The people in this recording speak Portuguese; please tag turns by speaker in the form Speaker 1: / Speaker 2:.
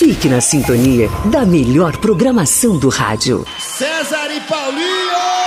Speaker 1: Fique na sintonia da melhor programação do rádio.
Speaker 2: César e Paulinho!